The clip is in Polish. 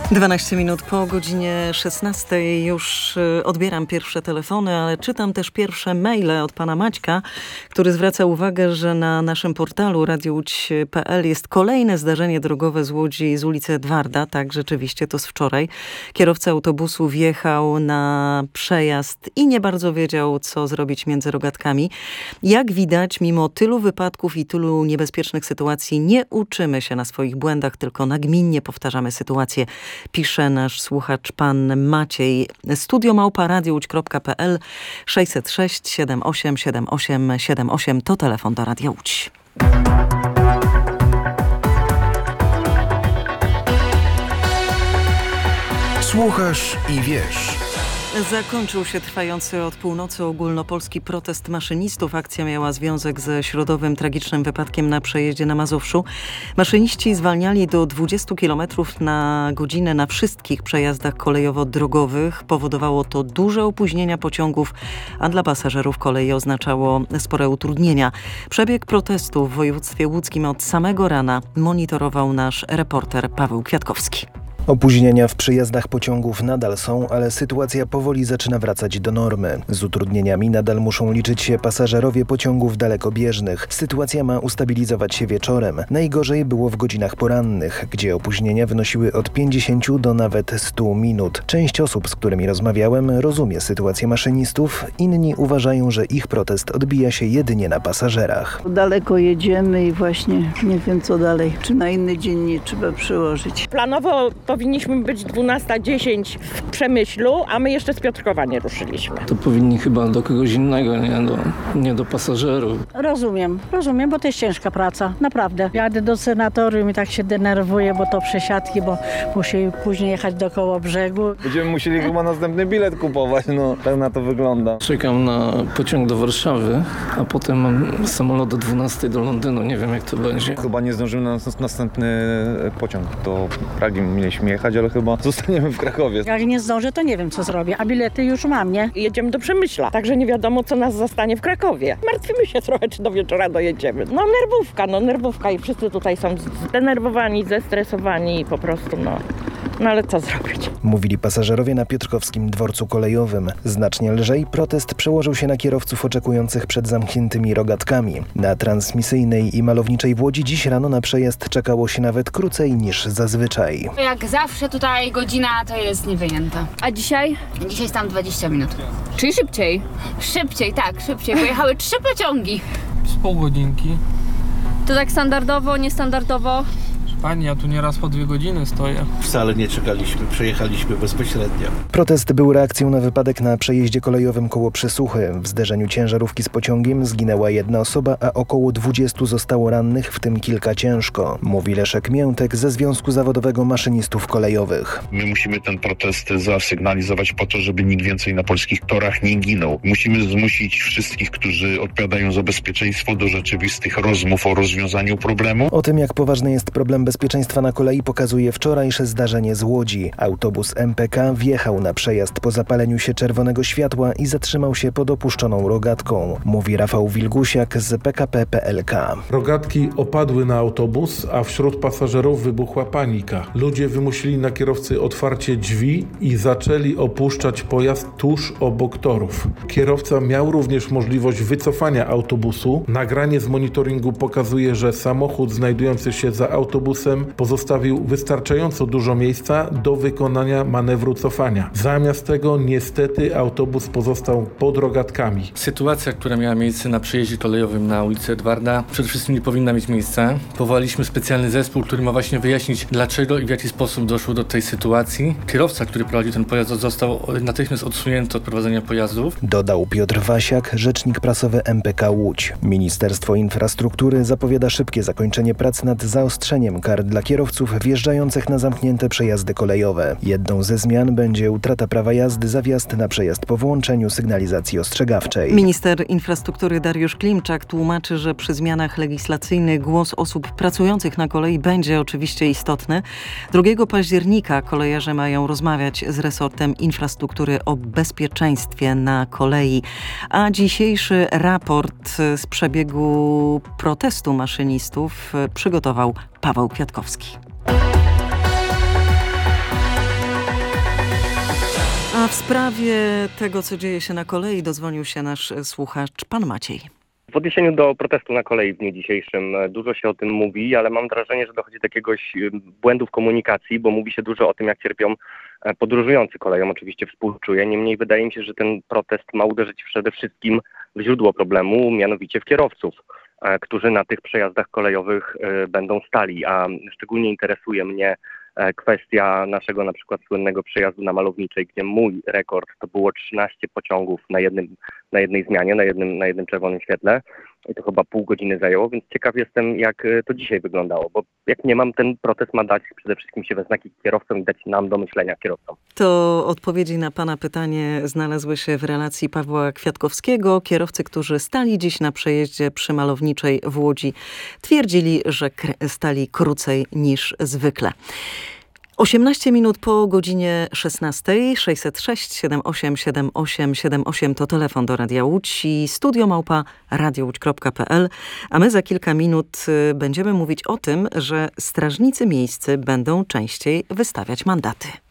12 minut po godzinie 16 już odbieram pierwsze telefony, ale czytam też pierwsze maile od pana Maćka, który zwraca uwagę, że na naszym portalu radiołódź.pl jest kolejne zdarzenie drogowe z Łodzi z ulicy Edwarda. Tak, rzeczywiście to z wczoraj. Kierowca autobusu wjechał na przejazd i nie bardzo wiedział, co zrobić między rogatkami. Jak widać, mimo tylu wypadków i tylu niebezpiecznych sytuacji, nie uczymy się na swoich błędach, tylko nagminnie powtarzamy sytuację. Pisze nasz słuchacz pan Maciej. studio@radiołódź.pl 606 78 78 78 to telefon do Radia Łódź. Słuchasz i wiesz. Zakończył się trwający od północy ogólnopolski protest maszynistów. Akcja miała związek ze środowym tragicznym wypadkiem na przejeździe na Mazowszu. Maszyniści zwalniali do 20 km na godzinę na wszystkich przejazdach kolejowo-drogowych. Powodowało to duże opóźnienia pociągów, a dla pasażerów kolei oznaczało spore utrudnienia. Przebieg protestu w województwie łódzkim od samego rana monitorował nasz reporter Paweł Kwiatkowski. Opóźnienia w przejazdach pociągów nadal są, ale sytuacja powoli zaczyna wracać do normy. Z utrudnieniami nadal muszą liczyć się pasażerowie pociągów dalekobieżnych. Sytuacja ma ustabilizować się wieczorem. Najgorzej było w godzinach porannych, gdzie opóźnienia wynosiły od 50 do nawet 100 minut. Część osób, z którymi rozmawiałem, rozumie sytuację maszynistów. Inni uważają, że ich protest odbija się jedynie na pasażerach. Daleko jedziemy i właśnie nie wiem co dalej. Czy na inny dzień nie trzeba przełożyć. Planowo powinniśmy być 12:10 w Przemyślu, a my jeszcze z Piotrkowa nie ruszyliśmy. To powinni chyba do kogoś innego, nie do pasażerów. Rozumiem, bo to jest ciężka praca, naprawdę. Jadę do senatorium i tak się denerwuję, bo to przesiadki, bo muszę później jechać do Kołobrzegu. Będziemy musieli chyba następny bilet kupować, tak na to wygląda. Czekam na pociąg do Warszawy, a potem mam samolot do 12 do Londynu, nie wiem jak to będzie. Chyba nie zdążymy na następny pociąg do Pragi, mieliśmy jechać, ale chyba zostaniemy w Krakowie. Jak nie zdążę, to nie wiem co zrobię, a bilety już mam, nie? Jedziemy do Przemyśla, także nie wiadomo co nas zastanie w Krakowie. Martwimy się trochę, czy do wieczora dojedziemy. Nerwówka i wszyscy tutaj są zdenerwowani, zestresowani i po prostu No ale co zrobić? Mówili pasażerowie na piotrkowskim dworcu kolejowym. Znacznie lżej protest przełożył się na kierowców oczekujących przed zamkniętymi rogatkami. Na Transmisyjnej i Malowniczej w Łodzi dziś rano na przejazd czekało się nawet krócej niż zazwyczaj. Jak zawsze tutaj godzina to jest niewyjęta. A dzisiaj? Dzisiaj jest tam 20 minut. Czyli szybciej? Szybciej. Pojechały 3 pociągi. Z pół godzinki. To tak standardowo, niestandardowo? Pani, ja tu nieraz po 2 godziny stoję. Wcale nie czekaliśmy, przejechaliśmy bezpośrednio. Protest był reakcją na wypadek na przejeździe kolejowym koło Przysuchy. W zderzeniu ciężarówki z pociągiem zginęła 1 osoba, a około 20 zostało rannych, w tym kilka ciężko. Mówi Leszek Miętek ze Związku Zawodowego Maszynistów Kolejowych. My musimy ten protest zasygnalizować po to, żeby nikt więcej na polskich torach nie ginął. Musimy zmusić wszystkich, którzy odpowiadają za bezpieczeństwo, do rzeczywistych rozmów o rozwiązaniu problemu. O tym, jak poważny jest problem bezpieczeństwa na kolei, pokazuje wczorajsze zdarzenie z Łodzi. Autobus MPK wjechał na przejazd po zapaleniu się czerwonego światła i zatrzymał się pod opuszczoną rogatką. Mówi Rafał Wilgusiak z PKP PLK. Rogatki opadły na autobus, a wśród pasażerów wybuchła panika. Ludzie wymusili na kierowcy otwarcie drzwi i zaczęli opuszczać pojazd tuż obok torów. Kierowca miał również możliwość wycofania autobusu. Nagranie z monitoringu pokazuje, że samochód znajdujący się za autobusem pozostawił wystarczająco dużo miejsca do wykonania manewru cofania. Zamiast tego niestety autobus pozostał pod rogatkami. Sytuacja, która miała miejsce na przejeździe kolejowym na ulicy Edwarda, przede wszystkim nie powinna mieć miejsca. Powołaliśmy specjalny zespół, który ma właśnie wyjaśnić, dlaczego i w jaki sposób doszło do tej sytuacji. Kierowca, który prowadził ten pojazd, został natychmiast odsunięty od prowadzenia pojazdów. Dodał Piotr Wasiak, rzecznik prasowy MPK Łódź. Ministerstwo Infrastruktury zapowiada szybkie zakończenie prac nad zaostrzeniem kar dla kierowców wjeżdżających na zamknięte przejazdy kolejowe. Jedną ze zmian będzie utrata prawa jazdy za wjazd na przejazd po włączeniu sygnalizacji ostrzegawczej. Minister infrastruktury Dariusz Klimczak tłumaczy, że przy zmianach legislacyjnych głos osób pracujących na kolei będzie oczywiście istotny. 2 października kolejarze mają rozmawiać z resortem infrastruktury o bezpieczeństwie na kolei. A dzisiejszy raport z przebiegu protestu maszynistów przygotował Paweł Kwiatkowski. A w sprawie tego, co dzieje się na kolei, dozwonił się nasz słuchacz, pan Maciej. W odniesieniu do protestu na kolei w dniu dzisiejszym dużo się o tym mówi, ale mam wrażenie, że dochodzi do jakiegoś błędu w komunikacji, bo mówi się dużo o tym, jak cierpią podróżujący koleją. Oczywiście współczuję, niemniej wydaje mi się, że ten protest ma uderzyć przede wszystkim w źródło problemu, mianowicie w kierowców, którzy na tych przejazdach kolejowych będą stali, a szczególnie interesuje mnie kwestia naszego na przykład słynnego przejazdu na Malowniczej, gdzie mój rekord to było 13 pociągów na jednej zmianie, na jednym czerwonym świetle. I to chyba pół godziny zajęło, więc ciekaw jestem, jak to dzisiaj wyglądało, bo jak nie mam, ten protest ma dać przede wszystkim się we znaki kierowcom i dać nam do myślenia kierowcom. To odpowiedzi na pana pytanie znalazły się w relacji Pawła Kwiatkowskiego. Kierowcy, którzy stali dziś na przejeździe przy Malowniczej w Łodzi, twierdzili, że stali krócej niż zwykle. 18 minut po godzinie 16. 606 78 78 78 to telefon do Radia Łódź i studio@radiołódź.pl. A my za kilka minut będziemy mówić o tym, że strażnicy miejscy będą częściej wystawiać mandaty.